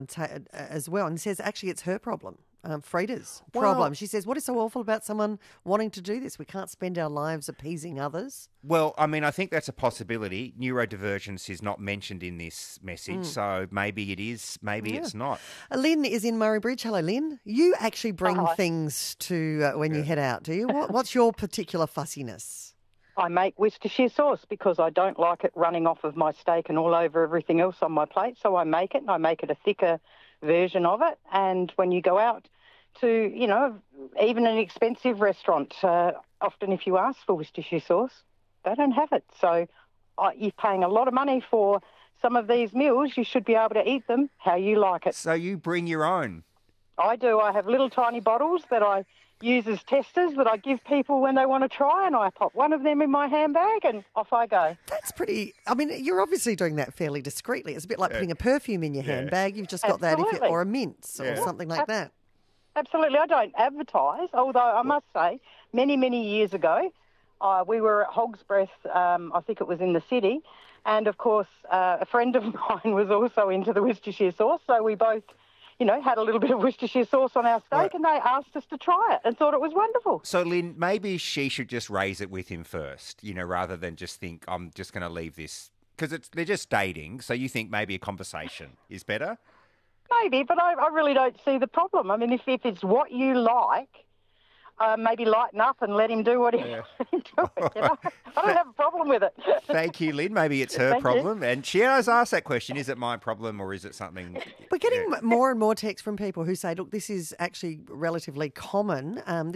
as well, and says actually it's her problem, Frida's Well- problem. She says, what is so awful about someone wanting to do this? We can't spend our lives appeasing others. Well, I mean, I think that's a possibility. Neurodivergence is not mentioned in this message, so maybe it is, maybe it's not. Lynn is in Murray Bridge. Hello, Lynn. You actually bring Hi. things to when you head out, do you? What's your particular fussiness? I make Worcestershire sauce because I don't like it running off of my steak and all over everything else on my plate. So I make it, and I make it a thicker version of it. And when you go out to, even an expensive restaurant, often if you ask for Worcestershire sauce, they don't have it. So you're paying a lot of money for some of these meals. You should be able to eat them how you like it. So you bring your own. I do. I have little tiny bottles that I use as testers that I give people when they want to try, and I pop one of them in my handbag and off I go. That's pretty. I mean, you're obviously doing that fairly discreetly. It's a bit like putting a perfume in your handbag. You've just got that, Absolutely. or a mince or something like that. Absolutely. I don't advertise, although I must say, many, many years ago, we were at Hog's Breath, I think it was in the city, and of course a friend of mine was also into the Worcestershire sauce, so we both had a little bit of Worcestershire sauce on our steak, and they asked us to try it and thought it was wonderful. So, Lynn, maybe she should just raise it with him first, rather than just think, I'm just going to leave this. Because they're just dating, so you think maybe a conversation is better? Maybe, but I really don't see the problem. I mean, if it's what you like, maybe lighten up and let him do what he do. I don't have a problem with it. Thank you, Lynn. Maybe it's her Thank you. problem. And she has asked that question, is it my problem or is it something... We're getting more and more texts from people who say, look, this is actually relatively common.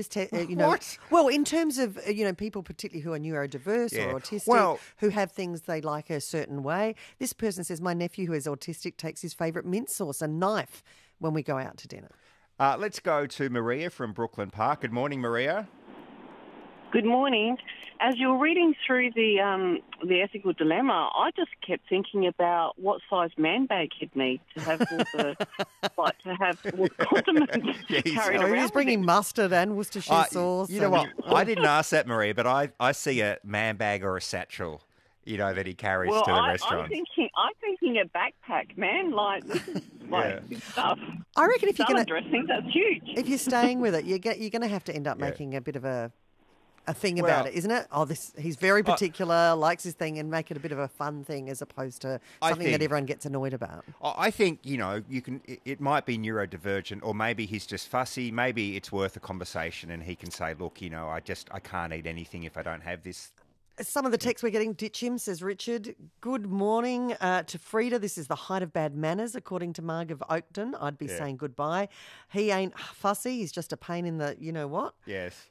What? Well, in terms of, people particularly who are neurodiverse Yeah. or autistic, Well- who have things they like a certain way. This person says, my nephew who is autistic takes his favourite mint sauce and knife when we go out to dinner. Let's go to Maria from Brooklyn Park. Good morning, Maria. Good morning. As you were reading through the ethical dilemma, I just kept thinking about what size man bag he'd need to have all the all the condiments carried So around. he's bringing mustard and Worcestershire sauce. You know what? I didn't ask that, Maria, but I see a man bag or a satchel, that he carries to the restaurant. I'm thinking a backpack, man. Like, this is big stuff. I reckon if you're Salad going to... dressing, that's huge. If you're staying with it, you're going to have to end up making a bit of a thing about it, isn't it? He's very particular, likes his thing, and make it a bit of a fun thing as opposed to something that everyone gets annoyed about. I think, you can. It might be neurodivergent, or maybe he's just fussy. Maybe it's worth a conversation, and he can say, "Look, I can't eat anything if I don't have this." Some of the texts we're getting, ditch him, says Richard. Good morning to Frida. This is the height of bad manners, according to Marg of Oakton. I'd be saying goodbye. He ain't fussy. He's just a pain in the you-know-what. Yes.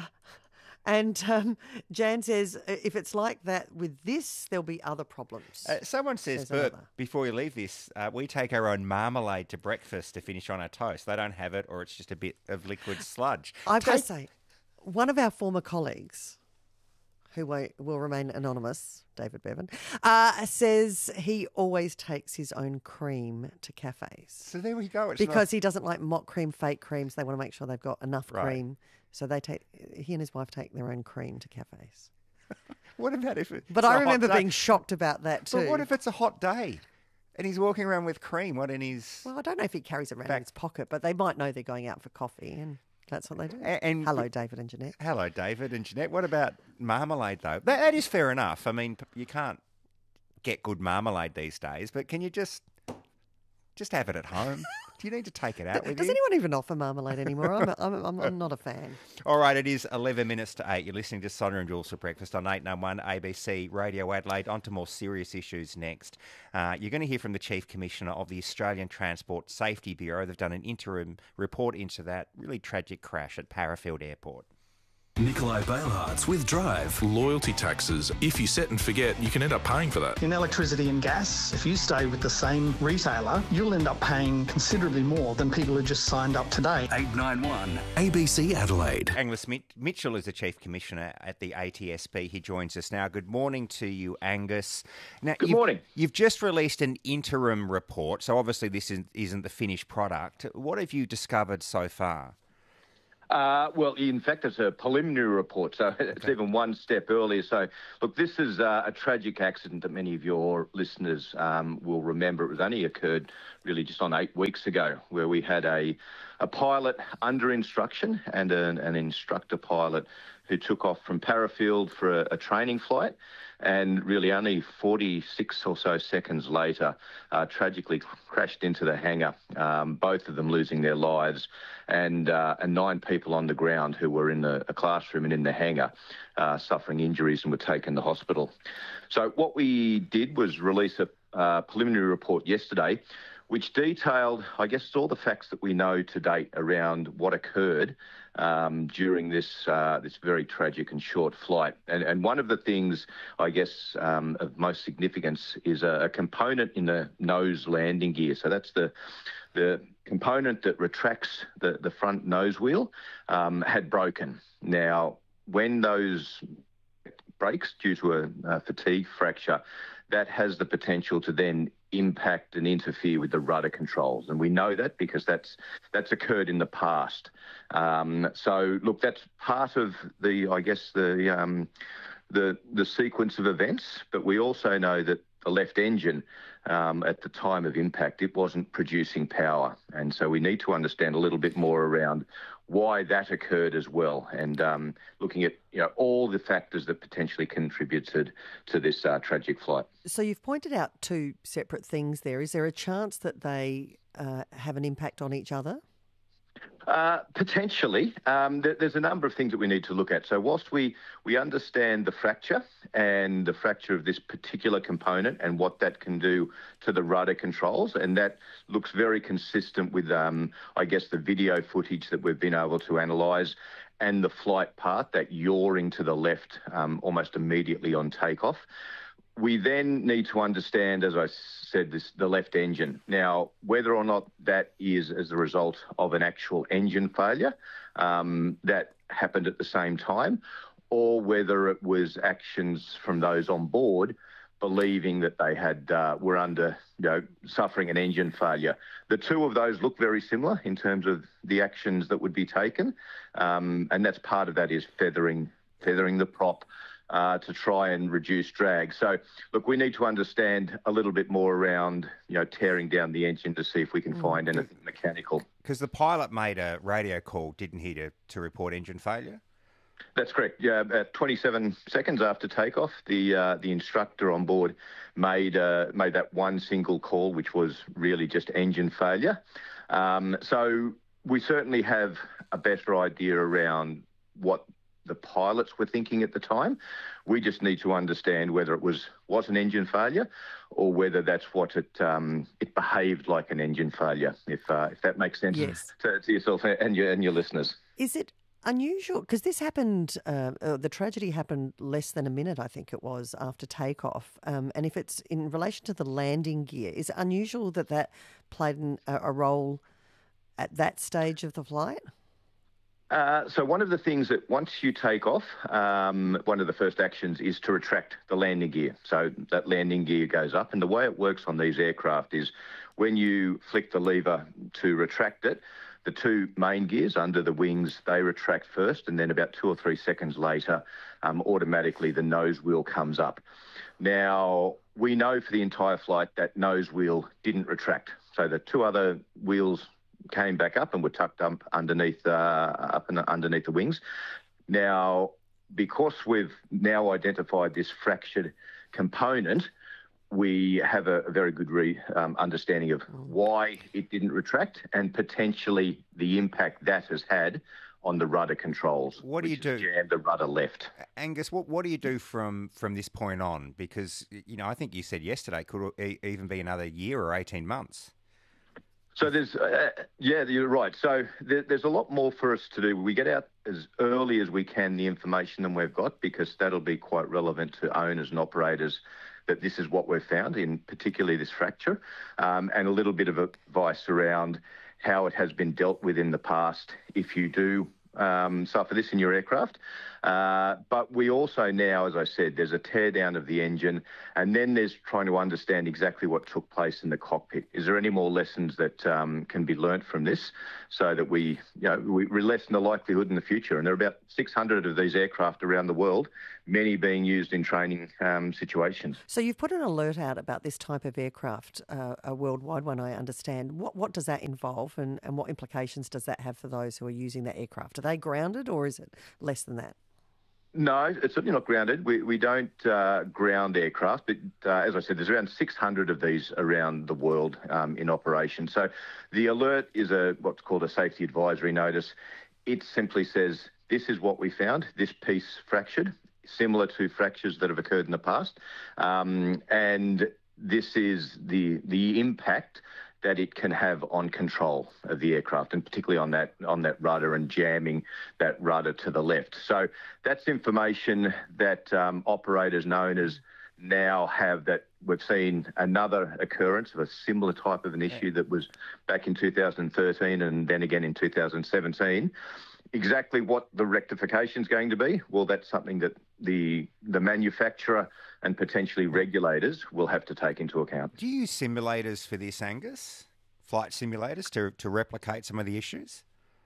And Jan says, if it's like that with this, there'll be other problems. Someone says, another. Bert, before you leave this, we take our own marmalade to breakfast to finish on our toast. They don't have it, or it's just a bit of liquid sludge. I've got to say, one of our former colleagues, who will remain anonymous, David Bevan, says he always takes his own cream to cafes. So there we go. Because he doesn't like mock cream, fake creams. They want to make sure they've got enough cream. So he and his wife take their own cream to cafes. What about if it's But a I hot remember day? being shocked about that too. But what if it's a hot day and he's walking around with cream? What in his... Well, I don't know if he carries it around in his pocket, but they might know they're going out for coffee and... That's what they do. And hello, David and Jeanette. Hello, David and Jeanette. What about marmalade, though? That is fair enough. I mean, you can't get good marmalade these days, but can you just have it at home? Do you need to take it out with Does you? anyone even offer marmalade anymore? I'm not a fan. All right, it is 11 minutes to 8. You're listening to Sonia and Jules for breakfast on 891 ABC Radio Adelaide. On to more serious issues next. You're going to hear from the Chief Commissioner of the Australian Transport Safety Bureau. They've done an interim report into that really tragic crash at Parafield Airport. Nikolai Bailhartz with Drive. Loyalty taxes. If you set and forget, you can end up paying for that. In electricity and gas, if you stay with the same retailer, you'll end up paying considerably more than people who just signed up today. 891 ABC Adelaide. Angus Mitchell is the Chief Commissioner at the ATSB. He joins us now. Good morning to you, Angus. Now, Good morning. You've just released an interim report, so obviously this isn't the finished product. What have you discovered so far? Well, in fact, it's a preliminary report, so it's even one step earlier. So, look, this is a tragic accident that many of your listeners will remember. It was only occurred really just on 8 weeks ago, where we had a pilot under instruction and an instructor pilot who took off from Parafield for a training flight, and really only 46 or so seconds later tragically crashed into the hangar, both of them losing their lives, and 9 people on the ground who were in a classroom and in the hangar suffering injuries and were taken to hospital. So what we did was release a preliminary report yesterday which detailed, I guess, all the facts that we know to date around what occurred during this very tragic and short flight. And one of the things, I guess, of most significance is a component in the nose landing gear. So that's the component that retracts the front nose wheel had broken. Now, when those breaks due to a fatigue fracture, that has the potential to then impact and interfere with the rudder controls. And we know that because that's occurred in the past. So, look, that's part of the sequence of events, but we also know that the left engine, at the time of impact, it wasn't producing power. And so we need to understand a little bit more around why that occurred as well, and looking at all the factors that potentially contributed to this tragic flight. So you've pointed out 2 separate things there. Is there a chance that they have an impact on each other? Potentially. There's a number of things that we need to look at. So whilst we understand the fracture and the fracture of this particular component and what that can do to the rudder controls, and that looks very consistent with, I guess, the video footage that we've been able to analyse and the flight path, that yawing to the left almost immediately on takeoff. We then need to understand, as I said, the left engine. Now, whether or not that is as a result of an actual engine failure that happened at the same time, or whether it was actions from those on board believing that they were suffering an engine failure. The 2 of those look very similar in terms of the actions that would be taken, and that's part of that is feathering the prop to try and reduce drag. So, look, we need to understand a little bit more around, tearing down the engine to see if we can find anything mechanical. Because the pilot made a radio call, didn't he, to report engine failure? That's correct. Yeah, about 27 seconds after takeoff, the instructor on board made that one single call, which was really just engine failure. So we certainly have a better idea around what the pilots were thinking at the time. We just need to understand whether it was an engine failure or whether that's what it behaved like an engine failure, if that makes sense. Yes. to yourself and your listeners. Is it unusual? Because this happened, the tragedy happened less than a minute, I think it was, after takeoff. And if it's in relation to the landing gear, is it unusual that played a role at that stage of the flight? So one of the things that once you take off, one of the first actions is to retract the landing gear. So that landing gear goes up, and the way it works on these aircraft is when you flick the lever to retract it, the 2 main gears under the wings, they retract first, and then about 2 or 3 seconds later, automatically the nose wheel comes up. Now, we know for the entire flight that nose wheel didn't retract. So the 2 other wheels came back up and were tucked up underneath the wings. Now, because we've now identified this fractured component, we have a very good understanding of why it didn't retract and potentially the impact that has had on the rudder controls. What do you do? Jammed the rudder left. Angus, what do you do from this point on? Because, I think you said yesterday it could even be another year or 18 months. So there's, you're right. So there's a lot more for us to do. We get out as early as we can the information that we've got, because that'll be quite relevant to owners and operators, that this is what we've found, in particularly this fracture, and a little bit of advice around how it has been dealt with in the past if you do suffer this in your aircraft. But we also now, as I said, there's a tear down of the engine, and then there's trying to understand exactly what took place in the cockpit. Is there any more lessons that can be learnt from this, so that we lessen the likelihood in the future? And there are about 600 of these aircraft around the world, many being used in training situations. So you've put an alert out about this type of aircraft, a worldwide one, I understand. What does that involve, and what implications does that have for those who are using that aircraft? Are they grounded, or is it less than that? No, it's certainly not grounded. We don't ground aircraft, but as I said, there's around 600 of these around the world in operation. So the alert is what's called a safety advisory notice. It simply says, this is what we found, this piece fractured, similar to fractures that have occurred in the past, and this is the impact that it can have on control of the aircraft, and particularly on that rudder and jamming that rudder to the left. So that's information that operators and owners now have, that we've seen another occurrence of a similar type of an issue that was back in 2013 and then again in 2017. Exactly what the rectification is going to be, well, that's something that the manufacturer and potentially regulators will have to take into account. Do you use simulators for this, Angus? Flight simulators to replicate some of the issues?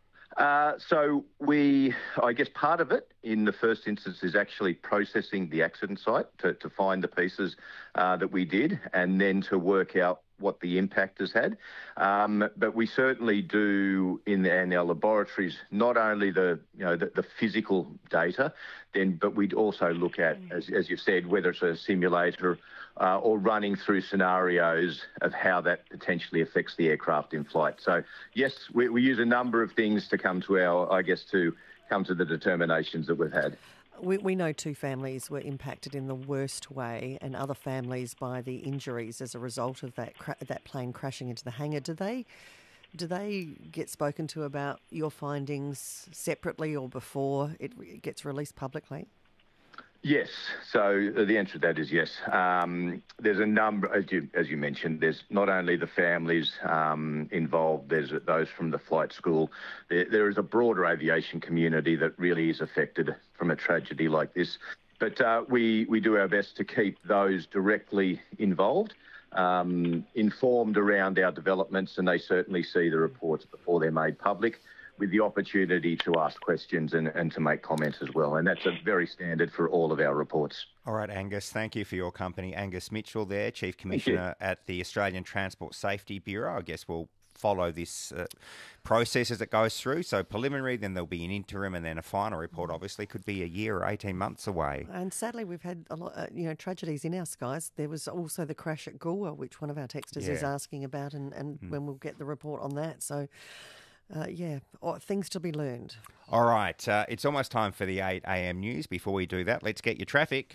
So I guess part of it in the first instance is actually processing the accident site to find the pieces that we did, and then to work out what the impact has had. But we certainly do in our laboratories not only the physical data, but we'd also look at, as you've said, whether it's a simulator or running through scenarios of how that potentially affects the aircraft in flight. So yes, we use a number of things to come to the determinations that we've had. We know 2 families were impacted in the worst way, and other families by the injuries as a result of that plane crashing into the hangar. Do they get spoken to about your findings separately or before it gets released publicly? Yes. So the answer to that is yes. There's a number, as you mentioned, there's not only the families involved, there's those from the flight school. There is a broader aviation community that really is affected from a tragedy like this. But we do our best to keep those directly involved informed around our developments, and they certainly see the reports before they're made public, with the opportunity to ask questions and to make comments as well. And that's a very standard for all of our reports. All right, Angus, thank you for your company. Angus Mitchell there, Chief Commissioner at the Australian Transport Safety Bureau. I guess we'll follow this process as it goes through. So preliminary, then there'll be an interim, and then a final report obviously could be a year or 18 months away. And sadly, we've had a lot, tragedies in our skies. There was also the crash at Goolwa, which one of our texters is asking about, and when we'll get the report on that. So things to be learned. All right, it's almost time for the 8 a.m. news. Before we do that, let's get your traffic.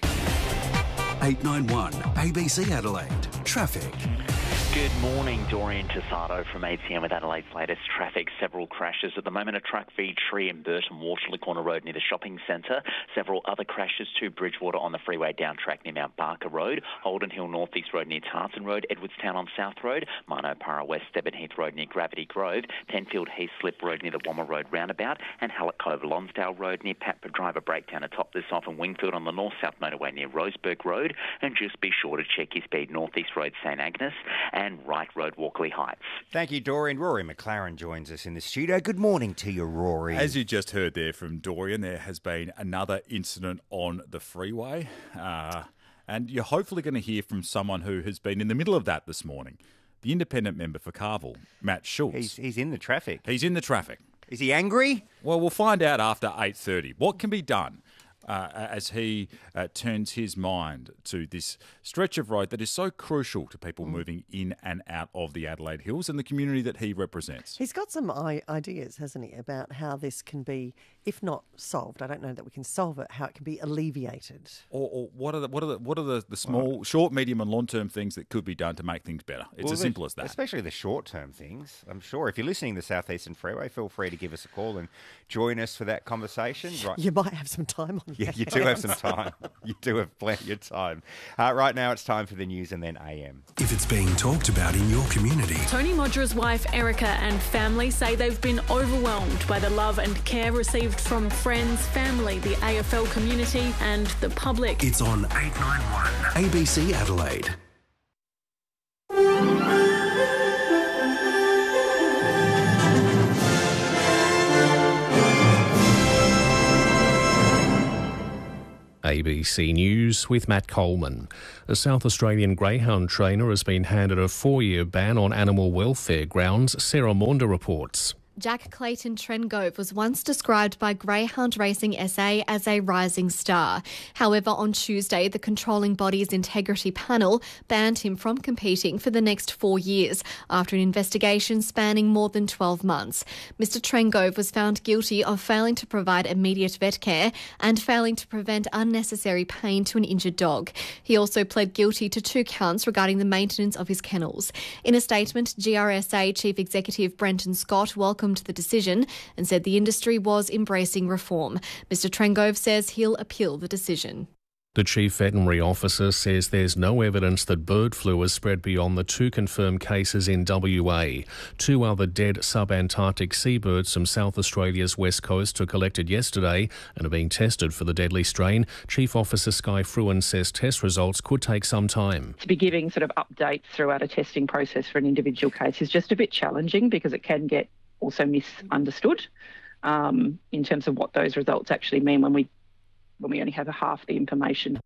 891 ABC Adelaide. Traffic. Good morning, Dorian Tassado from ATM with Adelaide's latest traffic. Several crashes at the moment. A truck feed tree in Burton Waterloo Corner Road near the shopping centre. Several other crashes to Bridgewater on the freeway down track near Mount Barker Road. Holden Hill North East Road near Tarleton Road. Edwardstown on South Road. Marnopara West Stebbin Heath Road near Gravity Grove. Tenfield Heath Slip Road near the Wommer Road roundabout. And Hallett Cove Lonsdale Road near Patford Driver breakdown to top this off, and Wingfield on the north-south motorway near Roseburg Road. And just be sure to check your speed North East Road St Agnes and Wright Road Walkley Heights. Thank you, Dorian. Rory McLaren joins us in the studio. Good morning to you, Rory. As you just heard there from Dorian, there has been another incident on the freeway, and you're hopefully going to hear from someone who has been in the middle of that this morning. The independent member for Carville, Matt Schultz. He's in the traffic. He's in the traffic. Is he angry? Well, we'll find out after 8:30. What can be done as he turns his mind to this stretch of road that is so crucial to people moving in and out of the Adelaide Hills and the community that he represents. He's got some ideas, hasn't he, about how this can be, if not solved, I don't know that we can solve it, how it can be alleviated. Or what are the small, short, medium and long-term things that could be done to make things better? It's as simple as that. Especially the short-term things. I'm sure if you're listening to the South Eastern Freeway, feel free to give us a call and join us for that conversation. Right. You might have some time on Yeah, you do have some time. You do have plenty of time. Right now it's time for the news and then AM. If it's being talked about in your community. Tony Modra's wife Erica and family say they've been overwhelmed by the love and care received from friends, family, the AFL community and the public. It's on 891 ABC Adelaide. ABC News with Matt Coleman. A South Australian greyhound trainer has been handed a 4-year ban on animal welfare grounds, Sarah Maunder reports. Jack Clayton Trengove was once described by Greyhound Racing SA as a rising star. However, on Tuesday, the controlling body's integrity panel banned him from competing for the next 4 years after an investigation spanning more than 12 months. Mr Trengove was found guilty of failing to provide immediate vet care and failing to prevent unnecessary pain to an injured dog. He also pled guilty to 2 counts regarding the maintenance of his kennels. In a statement, GRSA Chief Executive Brenton Scott welcomed the decision and said the industry was embracing reform. Mr Trengove says he'll appeal the decision. The Chief Veterinary Officer says there's no evidence that bird flu has spread beyond the 2 confirmed cases in WA. 2 other dead subantarctic seabirds from South Australia's west coast were collected yesterday and are being tested for the deadly strain. Chief Officer Sky Fruin says test results could take some time. To be giving sort of updates throughout a testing process for an individual case is just a bit challenging because it can get also misunderstood in terms of what those results actually mean when we only have half the information.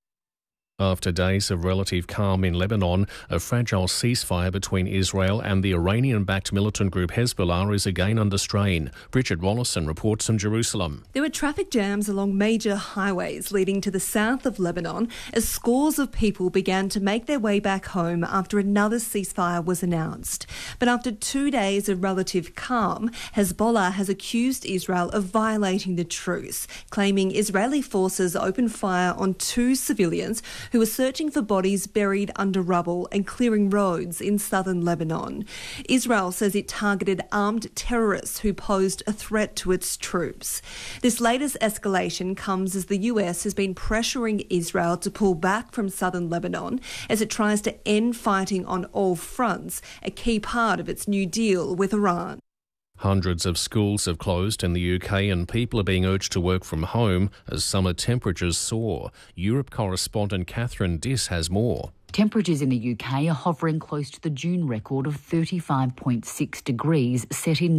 After days of relative calm in Lebanon, a fragile ceasefire between Israel and the Iranian-backed militant group Hezbollah is again under strain. Bridget Rollison reports from Jerusalem. There were traffic jams along major highways leading to the south of Lebanon as scores of people began to make their way back home after another ceasefire was announced. But after 2 days of relative calm, Hezbollah has accused Israel of violating the truce, claiming Israeli forces opened fire on 2 civilians who were searching for bodies buried under rubble and clearing roads in southern Lebanon. Israel says it targeted armed terrorists who posed a threat to its troops. This latest escalation comes as the US has been pressuring Israel to pull back from southern Lebanon as it tries to end fighting on all fronts, a key part of its new deal with Iran. Hundreds of schools have closed in the UK and people are being urged to work from home as summer temperatures soar. Europe correspondent Catherine Diss has more. Temperatures in the UK are hovering close to the June record of 35.6 degrees set in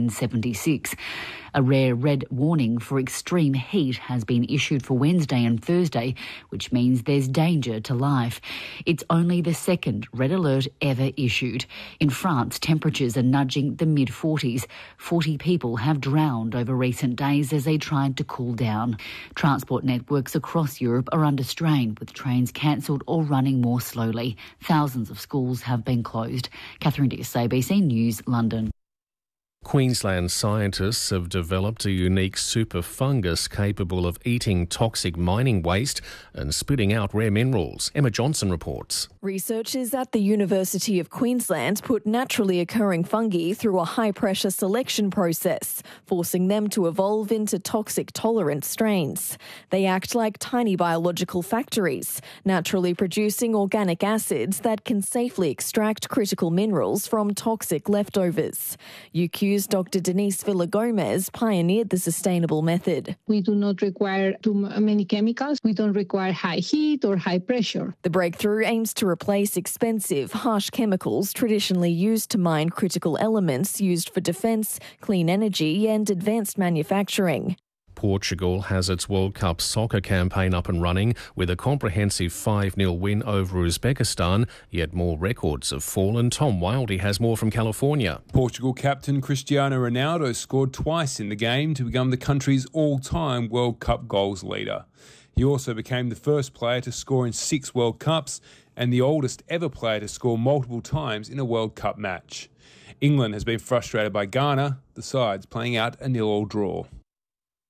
1976. A rare red warning for extreme heat has been issued for Wednesday and Thursday, which means there's danger to life. It's only the second red alert ever issued. In France, temperatures are nudging the mid-40s. 40 people have drowned over recent days as they tried to cool down. Transport networks across Europe are under strain, with trains cancelled or running more slowly. Thousands of schools have been closed. Catherine Diss, ABC News, London. Queensland scientists have developed a unique super fungus capable of eating toxic mining waste and spitting out rare minerals. Emma Johnson reports. Researchers at the University of Queensland put naturally occurring fungi through a high-pressure selection process, forcing them to evolve into toxic-tolerant strains. They act like tiny biological factories, naturally producing organic acids that can safely extract critical minerals from toxic leftovers. UQ's Dr. Denise Villa-Gomez pioneered the sustainable method. We do not require too many chemicals. We don't require high heat or high pressure. The breakthrough aims to replace expensive, harsh chemicals traditionally used to mine critical elements used for defence, clean energy and advanced manufacturing. Portugal has its World Cup soccer campaign up and running with a comprehensive 5-0 win over Uzbekistan, yet more records have fallen. Tom Wildey has more from California. Portugal captain Cristiano Ronaldo scored twice in the game to become the country's all-time World Cup goals leader. He also became the first player to score in 6 World Cups and the oldest ever player to score multiple times in a World Cup match. England has been frustrated by Ghana, the sides playing out a 0-0 draw.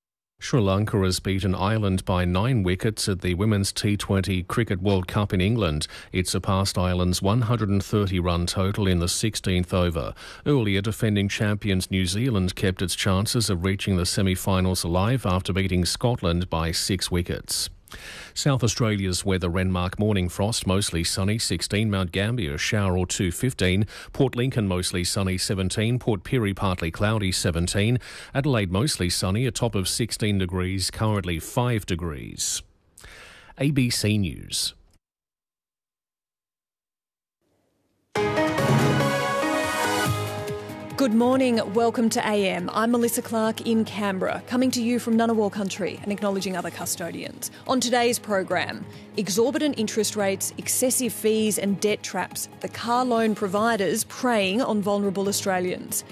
Sri Lanka has beaten Ireland by 9 wickets at the Women's T20 Cricket World Cup in England. It surpassed Ireland's 130-run total in the 16th over. Earlier, defending champions New Zealand kept its chances of reaching the semi-finals alive after beating Scotland by 6 wickets. South Australia's weather: Renmark morning frost, mostly sunny 16, Mount Gambier shower or 2 15, Port Lincoln mostly sunny 17, Port Pirie partly cloudy 17, Adelaide mostly sunny, a top of 16 degrees, currently 5 degrees. ABC News. Good morning, welcome to AM. I'm Melissa Clark in Canberra, coming to you from Ngunnawal country and acknowledging other custodians. On today's program, exorbitant interest rates, excessive fees and debt traps, the car loan providers preying on vulnerable Australians.